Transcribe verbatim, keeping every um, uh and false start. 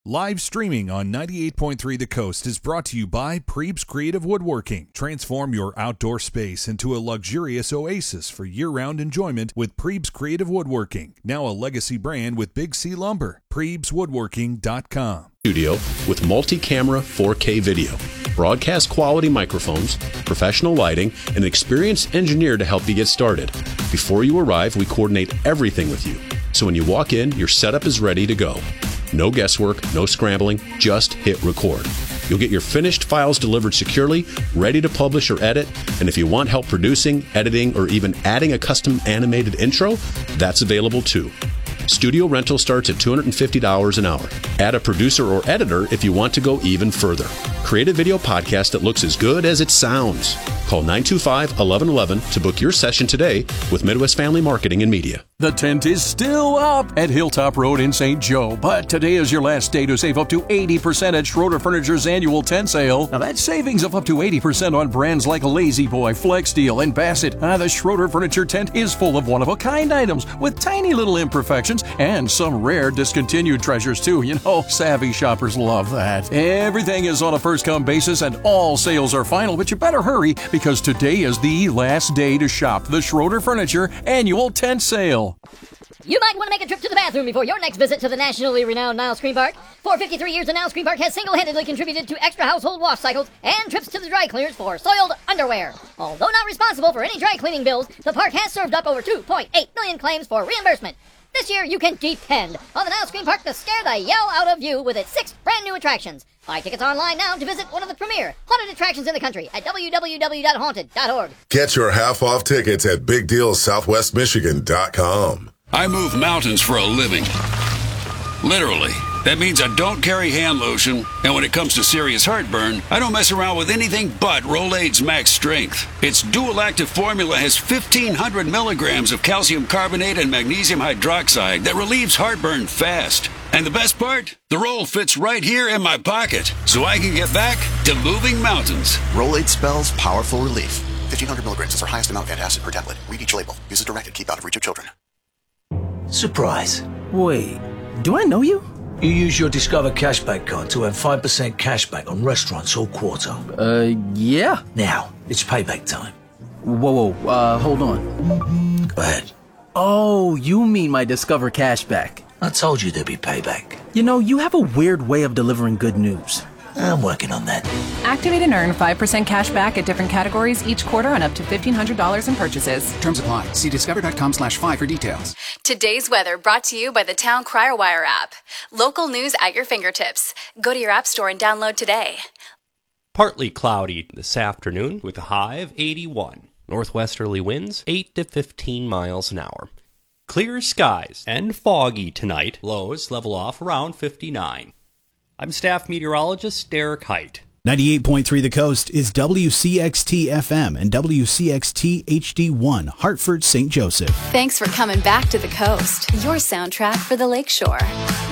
Live streaming on ninety-eight point three The Coast is brought to you by Prebes Creative Woodworking. Transform your outdoor space into a luxurious oasis for year-round enjoyment with Prebes Creative Woodworking, now a legacy brand with Big C Lumber. Prebes Woodworking dot com. Studio with multi-camera four K video, broadcast quality microphones, professional lighting, and an experienced engineer to help you get started. Before you arrive, we coordinate everything with you. So when you walk in, your setup is ready to go. No guesswork, no scrambling, just hit record. You'll get your finished files delivered securely, ready to publish or edit, and if you want help producing, editing, or even adding a custom animated intro, that's available too. Studio rental starts at two hundred fifty dollars an hour. Add a producer or editor if you want to go even further. Create a video podcast that looks as good as it sounds. Call nine two five, one one one one to book your session today with Midwest Family Marketing and Media. The tent is still up at Hilltop Road in Saint Joe, but today is your last day to save up to eighty percent at Schroeder Furniture's annual tent sale. Now that's savings of up to eighty percent on brands like Lazy Boy, Flex Steel, and Bassett. Ah, the Schroeder Furniture tent is full of one-of-a-kind items with tiny little imperfections and some rare discontinued treasures too. You know, savvy shoppers love that. Everything is on a first-come basis and all sales are final, but you better hurry because today is the last day to shop the Schroeder Furniture annual tent sale. You might want to make a trip to the bathroom before your next visit to the nationally renowned Niles Screen Park. For fifty-three years, the Niles Screen Park has single-handedly contributed to extra household wash cycles and trips to the dry cleaners for soiled underwear. Although not responsible for any dry cleaning bills, the park has served up over two point eight million claims for reimbursement. This year, you can depend on the Niles Screen Park to scare the yell out of you with its six brand new attractions. Buy tickets online now to visit one of the premier haunted attractions in the country at w w w dot haunted dot org. Get your half-off tickets at big deals southwest michigan dot com. I move mountains for a living. Literally. That means I don't carry hand lotion, and when it comes to serious heartburn, I don't mess around with anything but Rolaids Max Strength. Its dual-active formula has fifteen hundred milligrams of calcium carbonate and magnesium hydroxide that relieves heartburn fast. And the best part? The roll fits right here in my pocket, so I can get back to moving mountains. Rolaids spells powerful relief. fifteen hundred milligrams is our highest amount of antacid per tablet. Read each label. Use as directed. Keep out of reach of children. Surprise. Wait, do I know you? You use your Discover Cashback card to earn five percent cashback on restaurants all quarter. Uh, yeah. Now, it's payback time. Whoa, whoa, uh, hold on. Go ahead. Oh, you mean my Discover Cashback. I told you there'd be payback. You know, you have a weird way of delivering good news. I'm working on that. Activate and earn five percent cash back at different categories each quarter on up to fifteen hundred dollars in purchases. Terms apply. See discover.com slash five for details. Today's weather brought to you by the Town Crier Wire app. Local news at your fingertips. Go to your app store and download today. Partly cloudy this afternoon with a high of eighty-one. Northwesterly winds eight to fifteen miles an hour. Clear skies and foggy tonight. Lows level off around fifty-nine. I'm staff meteorologist Derek Height. ninety-eight point three The Coast is W C X T F M and W C X T H D one, Hartford, Saint Joseph. Thanks for coming back to the coast. Your soundtrack for the Lakeshore.